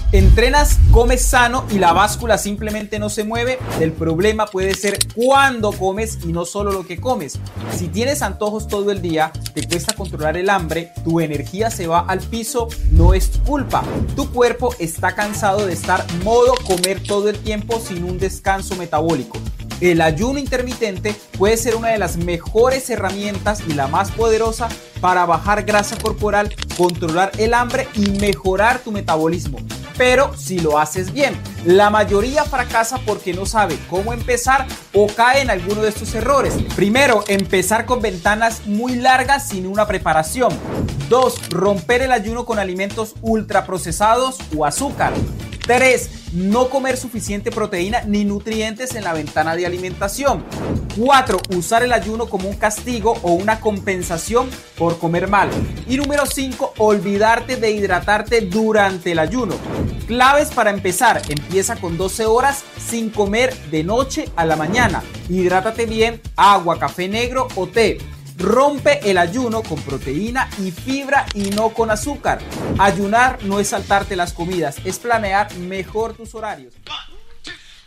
Entrenas, comes sano y la báscula simplemente no se mueve. El problema puede ser cuando comes y no solo lo que comes. Si tienes antojos todo el día, te cuesta controlar el hambre, tu energía se va al piso, no es tu culpa. Tu cuerpo está cansado de estar modo comer todo el tiempo sin un descanso metabólico. El ayuno intermitente puede ser una de las mejores herramientas y la más poderosa para bajar grasa corporal, controlar el hambre y mejorar tu metabolismo. Pero si lo haces bien, la mayoría fracasa porque no sabe cómo empezar o cae en alguno de estos errores. Primero, empezar con ventanas muy largas sin una preparación. 2. Romper el ayuno con alimentos ultraprocesados o azúcar. 3. No comer suficiente proteína ni nutrientes en la ventana de alimentación. 4. Usar el ayuno como un castigo o una compensación por comer mal. Y número 5. Olvidarte de hidratarte durante el ayuno. Claves para empezar. Empieza con 12 horas sin comer de noche a la mañana. Hidrátate bien, agua, café negro o té. Rompe el ayuno con proteína y fibra y no con azúcar. Ayunar no es saltarte las comidas, es planear mejor tus horarios.